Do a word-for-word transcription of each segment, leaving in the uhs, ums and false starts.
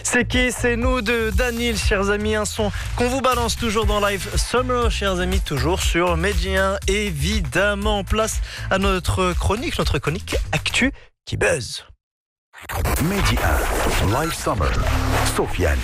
C'est qui? C'est nous de Daniel, chers amis, un son qu'on vous balance toujours dans Live Summer, chers amis, toujours sur Médien, évidemment. Place à notre chronique, notre chronique Actu qui buzz. Médien, Live Summer, Sofiane.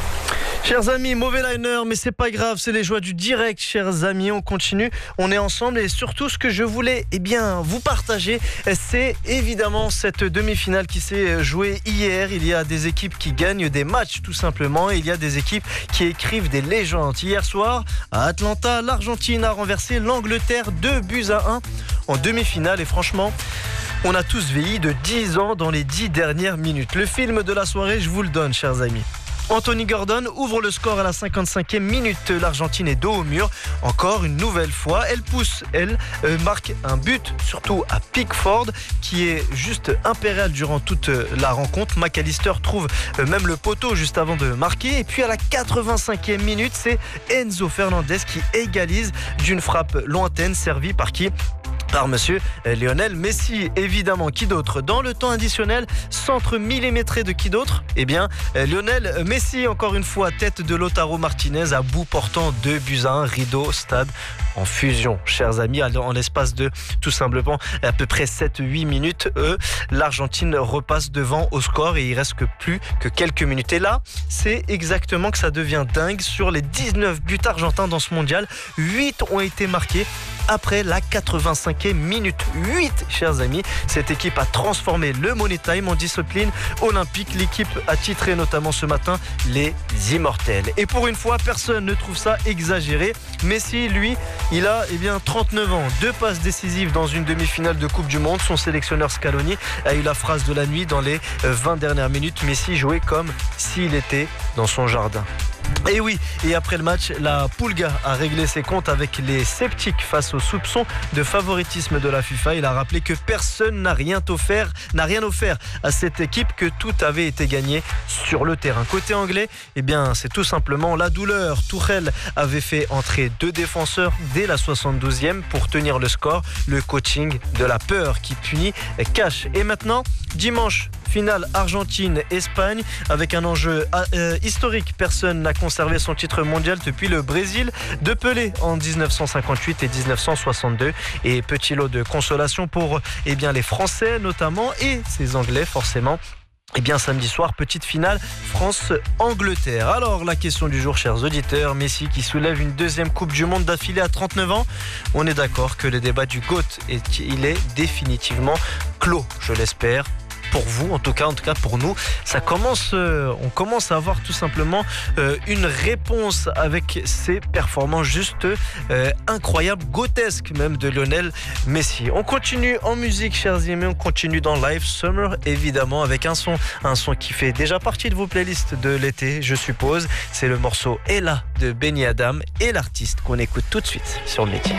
Chers amis, mauvais liner, mais c'est pas grave, c'est les joies du direct, chers amis. On continue, on est ensemble et surtout ce que je voulais eh bien, vous partager, c'est évidemment cette demi-finale qui s'est jouée hier. Il y a des équipes qui gagnent des matchs tout simplement et il y a des équipes qui écrivent des légendes. Hier soir, à Atlanta, l'Argentine a renversé l'Angleterre deux buts à un en demi-finale et franchement, on a tous veillé de dix ans dans les dix dernières minutes. Le film de la soirée, je vous le donne, chers amis. Anthony Gordon ouvre le score à la cinquante-cinquième minute. L'Argentine est dos au mur. Encore une nouvelle fois, elle pousse, elle euh, marque un but, surtout à Pickford, qui est juste impérial durant toute la rencontre. McAllister trouve euh, même le poteau juste avant de marquer. Et puis à la quatre-vingt-cinquième minute, c'est Enzo Fernandez qui égalise d'une frappe lointaine, servie par qui ? Par monsieur Lionel Messi, évidemment. Qui d'autre? Dans le temps additionnel, centre millimétré de qui d'autre? Eh bien, Lionel Messi, encore une fois, tête de Lautaro Martinez, à bout portant deux buts à un, rideau, stade en fusion. Chers amis, en l'espace de tout simplement à peu près sept huit minutes, eux, l'Argentine repasse devant au score et il reste que plus que quelques minutes. Et là, c'est exactement que ça devient dingue. Sur les dix-neuf buts argentins dans ce mondial, huit ont été marqués après la quatre-vingt-cinquième minute. huit, chers amis. Cette équipe a transformé le Money Time en discipline olympique. L'équipe a titré notamment ce matin les Immortels. Et pour une fois, personne ne trouve ça exagéré. Messi, lui, il a eh bien, trente-neuf ans. Deux passes décisives dans une demi-finale de Coupe du Monde. Son sélectionneur Scaloni a eu la phrase de la nuit dans les vingt dernières minutes. Messi jouait comme s'il était dans son jardin. Et oui, et après le match, la Pulga a réglé ses comptes avec les sceptiques face aux soupçons de favoritisme de la FIFA. Il a rappelé que personne n'a rien offert, n'a rien offert à cette équipe, que tout avait été gagné sur le terrain. Côté anglais, eh bien, c'est tout simplement la douleur. Tuchel avait fait entrer deux défenseurs dès la soixante-douzième pour tenir le score. Le coaching de la peur qui punit cache. Et maintenant, dimanche, finale Argentine-Espagne avec un enjeu euh, historique. Personne n'a conservé son titre mondial depuis le Brésil de Pelé en dix-neuf cent cinquante-huit et dix-neuf cent soixante-deux. Et petit lot de consolation pour eh bien, les Français notamment et ces Anglais forcément. Eh bien, samedi soir, petite finale France-Angleterre. Alors, la question du jour, chers auditeurs, Messi qui soulève une deuxième Coupe du Monde d'affilée à trente-neuf ans. On est d'accord que le débat du GOAT, est, il est définitivement clos, je l'espère. Pour vous, en tout cas, en tout cas pour nous, ça commence, euh, on commence à avoir tout simplement euh, une réponse avec ces performances juste euh, incroyables, grotesques même de Lionel Messi. On continue en musique, chers amis, on continue dans Live Summer, évidemment, avec un son, un son qui fait déjà partie de vos playlists de l'été, je suppose. C'est le morceau Ella de Benny Adam et l'artiste qu'on écoute tout de suite sur le métier.